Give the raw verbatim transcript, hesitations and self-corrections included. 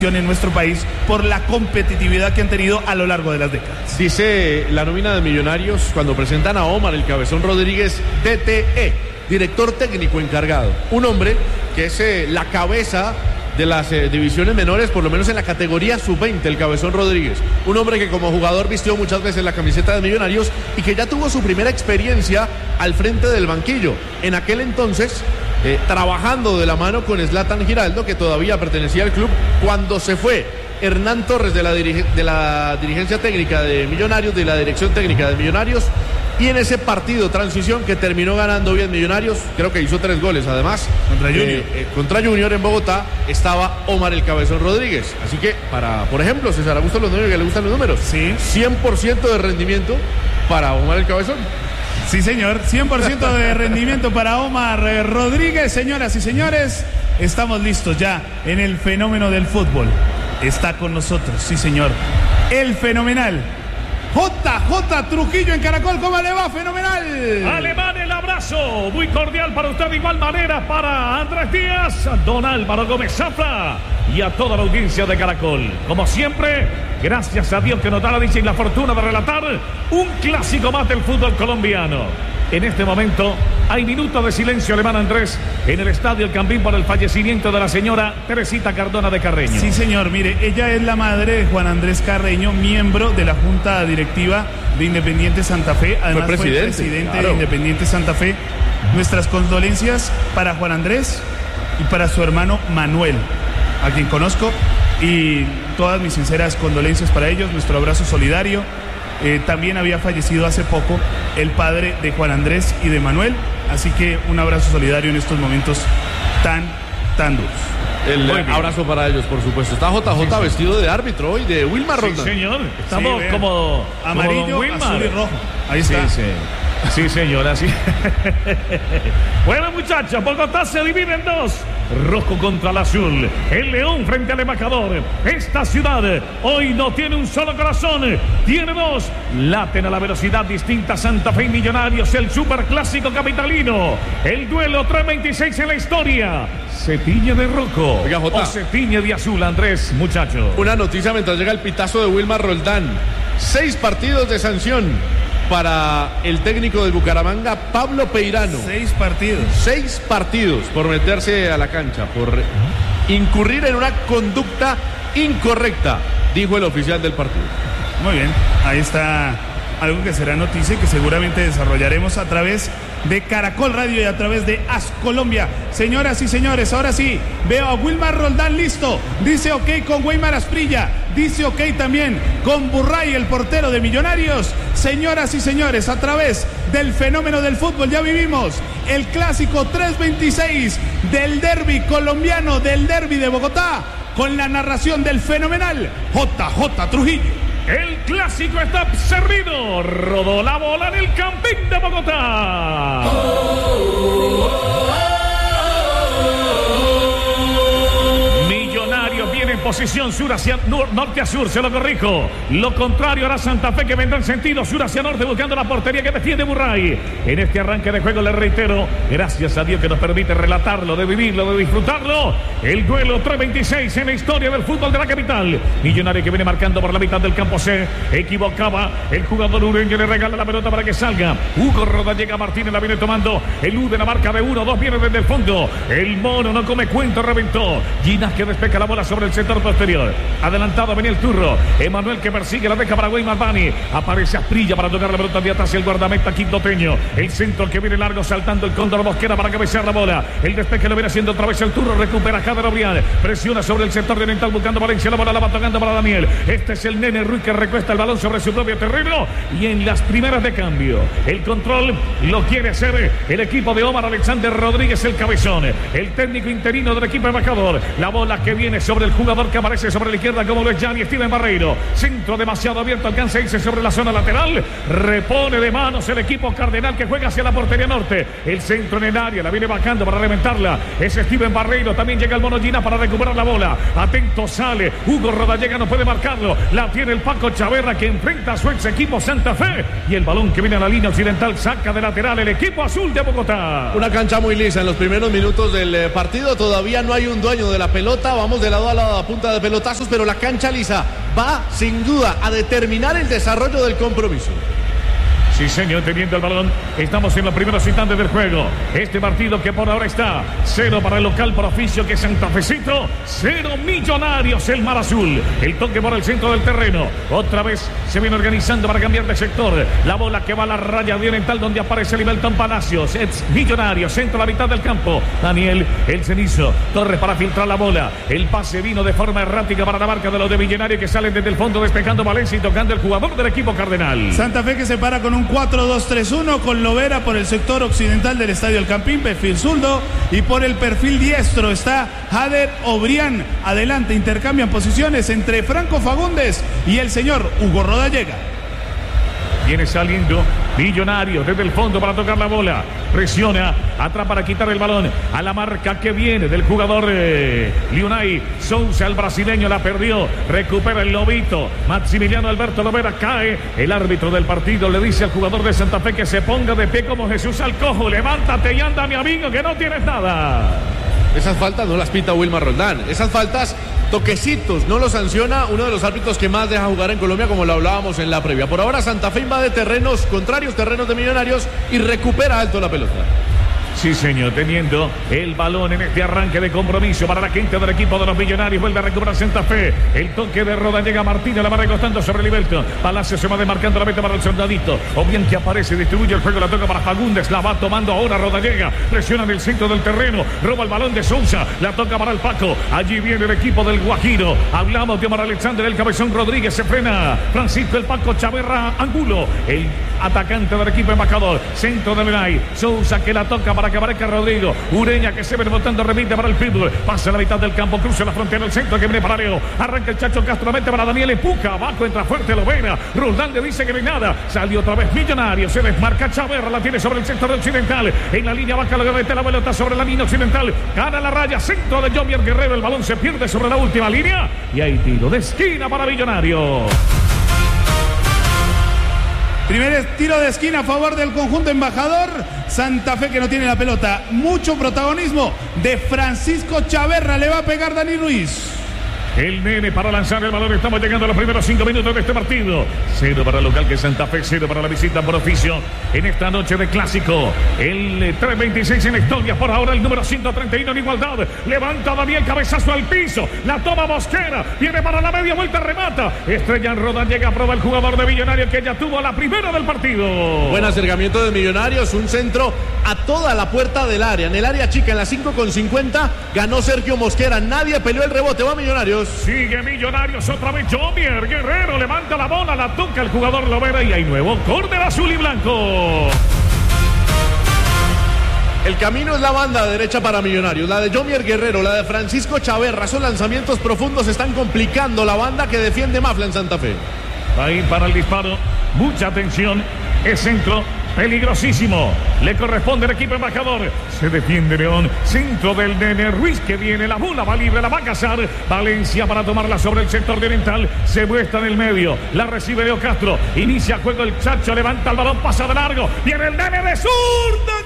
en nuestro país por la competitividad que han tenido a lo largo de las décadas. Dice la nómina de Millonarios cuando presentan a Omar el Cabezón Rodríguez, D T E, director técnico encargado. Un hombre que es eh, la cabeza de las eh, divisiones menores, por lo menos en la categoría sub veinte, el Cabezón Rodríguez. Un hombre que como jugador vistió muchas veces la camiseta de Millonarios y que ya tuvo su primera experiencia al frente del banquillo. En aquel entonces, eh, trabajando de la mano con Zlatan Giraldo, que todavía pertenecía al club, cuando se fue Hernán Torres de la, dirige, de la dirigencia técnica de Millonarios, de la dirección técnica de Millonarios, y en ese partido transición que terminó ganando bien Millonarios, creo que hizo tres goles además, contra Junior, eh, eh, contra Junior en Bogotá, estaba Omar el Cabezón Rodríguez. Así que, para, por ejemplo, César Augusto Londoño, que le gustan los números, sí, cien por ciento de rendimiento para Omar el Cabezón. Sí, señor, cien por ciento de rendimiento para Omar Rodríguez. Señoras y señores, estamos listos ya en el fenómeno del fútbol. Está con nosotros, sí, señor, el fenomenal J J Trujillo en Caracol. ¿Cómo le va? Fenomenal. Alemán, el abrazo muy cordial para usted, de igual manera para Andrés Díaz, don Álvaro Gómez Zafra y a toda la audiencia de Caracol. Como siempre, gracias a Dios que nos da la dicha y la fortuna de relatar un clásico más del fútbol colombiano. En este momento hay minutos de silencio, alemán Andrés, en el Estadio El Campín por el fallecimiento de la señora Teresita Cardona de Carreño. Sí, señor, mire, ella es la madre de Juan Andrés Carreño, miembro de la Junta Directiva de Independiente Santa Fe. Además fue presidente, fue presidente claro. de Independiente Santa Fe. Nuestras condolencias para Juan Andrés y para su hermano Manuel, a quien conozco, y todas mis sinceras condolencias para ellos, nuestro abrazo solidario. Eh, también había fallecido hace poco el padre de Juan Andrés y de Manuel, así que un abrazo solidario en estos momentos tan, tan duros. El abrazo para ellos, por supuesto. Está J J sí, vestido de árbitro hoy, de Wilmar Roldán. Sí, señor. Estamos sí, como amarillo, como azul y rojo. Ahí está. Sí, sí. Sí, señora, sí. Bueno, muchachos, Bogotá se divide en dos. Rojo contra el azul. El león frente al embajador. Esta ciudad hoy no tiene un solo corazón, tiene dos. Laten a la velocidad distinta Santa Fe y Millonarios, el superclásico capitalino. El duelo tres veintiséis en la historia. Se tiñe de rojo. Oiga, Jota, o se tiñe de azul, Andrés, muchacho. Una noticia mientras llega el pitazo de Wilmar Roldán. Seis partidos de sanción para el técnico de Bucaramanga, Pablo Peirano. Seis partidos. Seis partidos por meterse a la cancha, por incurrir en una conducta incorrecta, dijo el oficial del partido. Muy bien, ahí está algo que será noticia y que seguramente desarrollaremos a través de Caracol Radio y a través de As Colombia. Señoras y señores, ahora sí, veo a Wilmar Roldán listo. Dice ok con Weimar Asprilla. Dice ok también con Burray, el portero de Millonarios. Señoras y señores, a través del fenómeno del fútbol ya vivimos el clásico tres veintiséis del derbi colombiano, del derbi de Bogotá, con la narración del fenomenal J J Trujillo. El clásico está servido. Rodó la bola en el Campín de Bogotá. Oh, oh, oh, oh. Millonarios viene en posición sur hacia norte a sur, se lo corrijo. Lo contrario hará Santa Fe, que vendrá en sentido sur hacia norte, buscando la portería que defiende Burray. En este arranque de juego, le reitero, gracias a Dios que nos permite relatarlo, de vivirlo, de disfrutarlo. El duelo tres veintiséis en la historia del fútbol de la capital. Millonario que viene marcando por la mitad del campo C. Equivocaba el jugador ureño, le regala la pelota para que salga. Hugo Rodallega Martínez la viene tomando. El U de la marca de uno, dos viene desde el fondo. El mono no come cuento, reventó. Ginás que despeja la bola sobre el sector posterior. Adelantado venía el turro. Emanuel que persigue, la deja para Weimar Bani. Aparece Asprilla para tocar la pelota de atrás, el guardameta quintoteño. El centro que viene largo, saltando el Cóndor Mosquera para cabecear la bola. El despeje lo viene haciendo otra vez el turro. Recupera Jader Obrián. Presiona sobre el sector de oriental buscando Valencia. La bola la va tocando para Daniel. Este es el Nene Ruiz que recuesta el balón sobre su propio terreno. Y en las primeras de cambio, el control lo quiere hacer el equipo de Omar Alexander Rodríguez, el cabezón. El técnico interino del equipo embajador. La bola que viene sobre el jugador que aparece sobre la izquierda, como lo es Gianni Steven Barreiro. Centro demasiado abierto, alcanza a irse sobre la zona lateral. Repone de manos el equipo cardenal que juega hacia la portería norte. El centro en el área, la viene bajando para reventarla. Es Steven Barreiro, también llega el Mono Ginás para recuperar la bola. Atento sale, Hugo Rodallega no puede marcarlo. La tiene el Paco Chaverra que enfrenta a su ex equipo Santa Fe. Y el balón que viene a la línea occidental saca de lateral el equipo azul de Bogotá. Una cancha muy lisa en los primeros minutos del partido. Todavía no hay un dueño de la pelota. Vamos de lado a lado a punta de pelotazos, pero la cancha lisa va sin duda a determinar el desarrollo del compromiso. Sí, señor, teniendo el balón. Estamos en los primeros instantes del juego. Este partido que por ahora está cero para el local por oficio, que es Santafecito, cero Millonarios, el Mar Azul. El toque por el centro del terreno. Otra vez se viene organizando para cambiar de sector. La bola que va a la raya de oriental, donde aparece Livelton Palacios. Es Millonarios, centro a la mitad del campo. Daniel, el cenizo. Torres para filtrar la bola. El pase vino de forma errática para la marca de los de Millonarios, que salen desde el fondo despejando Valencia y tocando el jugador del equipo cardenal. Santa Fe que se para con un cuatro dos tres uno con Lovera por el sector occidental del Estadio El Campín, perfil zurdo, y por el perfil diestro está Jader Obrián. Adelante intercambian posiciones entre Franco Fagundes y el señor Hugo Rodallega. Viene saliendo Millonarios desde el fondo para tocar la bola. Presiona, atrás para quitar el balón. A la marca que viene del jugador eh, Liunay Sousa, el brasileño, la perdió. Recupera el lobito. Maximiliano Alberto Lovera cae. El árbitro del partido le dice al jugador de Santa Fe que se ponga de pie como Jesús al cojo. Levántate y anda, mi amigo, que no tienes nada. Esas faltas no las pita Wilmar Roldán. Esas faltas, toquecitos, no lo sanciona uno de los árbitros que más deja jugar en Colombia, como lo hablábamos en la previa. Por ahora Santa Fe invade terrenos contrarios, terrenos de Millonarios, y recupera alto la pelota. Sí, señor, teniendo el balón en este arranque de compromiso para la gente del equipo de los Millonarios. Vuelve a recuperar Santa Fe. El toque de Roda llega Martínez, la va recostando sobre Livelton. Palacio se va desmarcando la meta para el soldadito. O bien que aparece, distribuye el juego, la toca para Fagundes. La va tomando ahora Rodallega. Presiona en el centro del terreno. Roba el balón de Sousa. La toca para el Paco. Allí viene el equipo del Guajiro. Hablamos de Omar Alexander, el Cabezón Rodríguez. Se frena Francisco el Paco Chaverra Angulo. El atacante del equipo embajador. Centro del Unai. Sousa que la toca para que aparezca Rodrigo. Ureña que se ve botando, remite para el Pitbull. Pasa a la mitad del campo, cruza la frontera del centro que viene para Leo. Arranca el Chacho Castro, mete para Daniel, empuja abajo, entra fuerte Lovera. Roldán le dice que no hay nada. Salió otra vez Millonario, se desmarca Chaverra, la tiene sobre el sector occidental. En la línea baja, la mete la pelota sobre la línea occidental. Gana la raya, centro de Jomier Guerrero. El balón se pierde sobre la última línea. Y hay tiro de esquina para Millonario. Primer tiro de esquina a favor del conjunto embajador. Santa Fe que no tiene la pelota. Mucho protagonismo de Francisco Chaverra. Le va a pegar Dani Ruiz. El nene para lanzar el balón. Estamos llegando a los primeros cinco minutos de este partido. Cero para el local, que es Santa Fe. Cero para la visita por oficio en esta noche de clásico. El tres veintiséis en historia. Por ahora el número ciento treinta y uno en igualdad. Levanta Daniel, cabezazo al piso. La toma Mosquera. Viene para la media vuelta, remata. Estrella en Roda, llega a probar el jugador de Millonarios, que ya tuvo la primera del partido. Buen acercamiento de Millonarios. Un centro a toda la puerta del área. En el área chica, en la cinco con cincuenta, ganó Sergio Mosquera. Nadie peleó el rebote. Va Millonarios. Sigue Millonarios otra vez. Jomier Guerrero levanta la bola, la toca el jugador Lovera y hay nuevo córner azul y blanco. El camino es la banda derecha para Millonarios, la de Jomier Guerrero, la de Francisco Chaverra. Esos lanzamientos profundos están complicando la banda que defiende Mafla en Santa Fe. Ahí para el disparo, mucha atención, es centro peligrosísimo, le corresponde al equipo embajador. Se defiende León, centro del nene Ruiz, que viene, la bola va libre, la va a cazar Valencia para tomarla sobre el sector de oriental. Se muestra en el medio, la recibe Leo Castro, inicia juego el Chacho, levanta el balón, pasa de largo, viene el nene de zurda.